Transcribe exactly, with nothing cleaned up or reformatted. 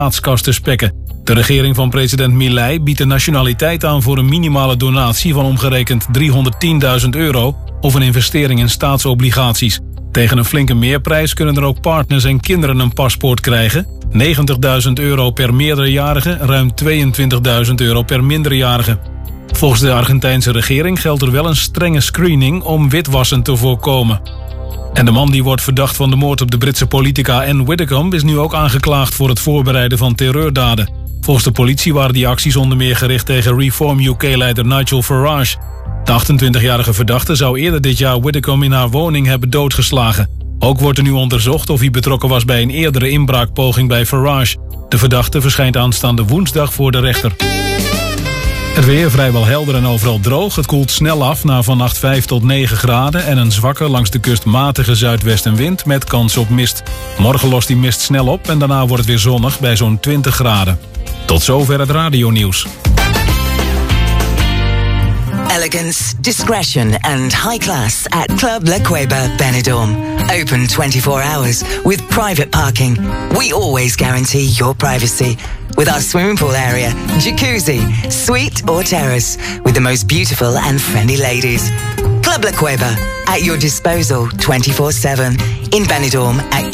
staatskas te spekken. De regering van president Milei biedt de nationaliteit aan voor een minimale donatie van omgerekend driehonderdtienduizend euro of een investering in staatsobligaties. Tegen een flinke meerprijs kunnen er ook partners en kinderen een paspoort krijgen. negentigduizend euro per meerderjarige, ruim tweeëntwintigduizend euro per minderjarige. Volgens de Argentijnse regering geldt er wel een strenge screening om witwassen te voorkomen. En de man die wordt verdacht van de moord op de Britse politica Anne Widdecombe is nu ook aangeklaagd voor het voorbereiden van terreurdaden. Volgens de politie waren die acties onder meer gericht tegen Reform U K-leider Nigel Farage. De achtentwintigjarige verdachte zou eerder dit jaar Widdecombe in haar woning hebben doodgeslagen. Ook wordt er nu onderzocht of hij betrokken was bij een eerdere inbraakpoging bij Farage. De verdachte verschijnt aanstaande woensdag voor de rechter. Het weer vrijwel helder en overal droog. Het koelt snel af naar vannacht vijf tot negen graden... en een zwakke langs de kust matige zuidwestenwind met kans op mist. Morgen lost die mist snel op en daarna wordt het weer zonnig bij zo'n twintig graden. Tot zover het radionieuws. Elegance, discretion and high class at Club La Cueva Benidorm. Open twenty-four hours with private parking. We always guarantee your privacy. With our swimming pool area, jacuzzi, suite or terrace. With the most beautiful and friendly ladies. Club La Cueva, at your disposal twenty-four seven. In Benidorm at